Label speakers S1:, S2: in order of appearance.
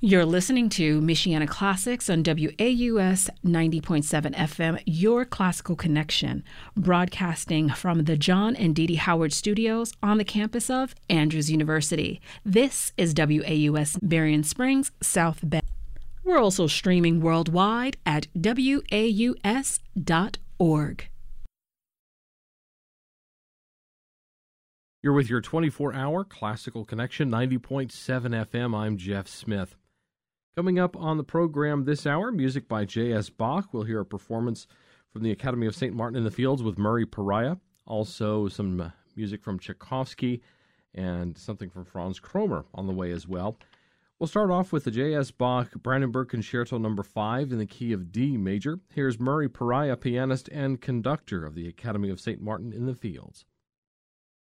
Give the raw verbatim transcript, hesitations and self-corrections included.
S1: You're listening to Michiana Classics on W A U S ninety point seven F M, your classical connection, broadcasting from the John and Dee Dee Howard Studios on the campus of Andrews University. This is W A U S Berrien Springs, South Bend. We're also streaming worldwide at W A U S dot org.
S2: You're with your twenty-four hour classical connection, ninety point seven F M. I'm Jeff Smith. Coming up on the program this hour, music by J S. Bach. We'll hear a performance from the Academy of Saint Martin in the Fields with Murray Pariah. Also some uh, music from Tchaikovsky and something from Franz Kromer on the way as well. We'll start off with the J S. Bach Brandenburg Concerto number five in the key of D major. Here's Murray Pariah, pianist and conductor of the Academy of Saint Martin in the Fields.